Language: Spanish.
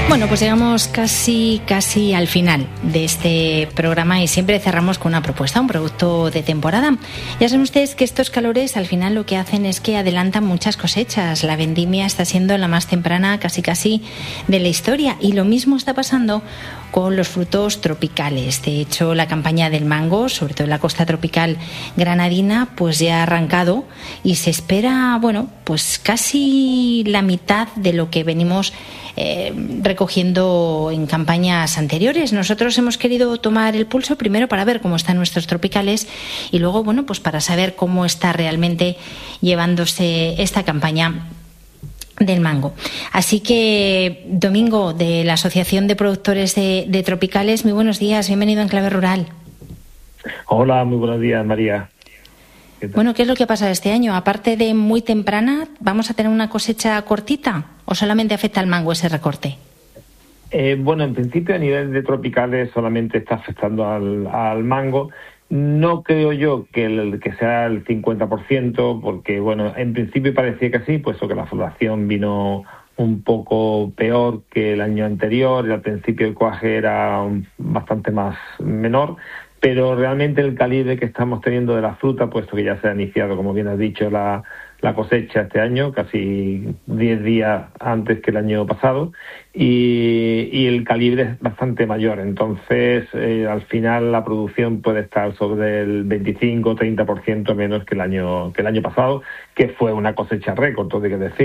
Bueno, pues llegamos casi al final de este programa y siempre cerramos con una propuesta, un producto de temporada. Ya saben ustedes que estos calores al final lo que hacen es que adelantan muchas cosechas. La vendimia está siendo la más temprana casi de la historia y lo mismo está pasando con los frutos tropicales. De hecho, la campaña del mango, sobre todo en la costa tropical granadina, pues ya ha arrancado y se espera, bueno, pues casi la mitad de lo que venimos recogiendo en campañas anteriores. Nosotros hemos querido tomar el pulso primero para ver cómo están nuestros tropicales y luego, bueno, pues para saber cómo está realmente llevándose esta campaña del mango. Así que, Domingo, de la Asociación de Productores de Tropicales, muy buenos días, bienvenido en Clave Rural. Hola, muy buenos días, María. Bueno, ¿qué es lo que ha pasado este año? Aparte de muy temprana, ¿vamos a tener una cosecha cortita o solamente afecta al mango ese recorte? Bueno, en principio a nivel de tropicales solamente está afectando al mango. No creo yo que sea el 50%, porque bueno, en principio parecía que sí, puesto que la floración vino un poco peor que el año anterior y al principio el cuaje era bastante más menor. Pero realmente el calibre que estamos teniendo de la fruta, puesto que ya se ha iniciado, como bien has dicho, la cosecha este año, casi 10 días antes que el año pasado, y el calibre es bastante mayor. Entonces, al final la producción puede estar sobre el 25 o 30% menos que el año pasado, que fue una cosecha récord, todo hay que decir.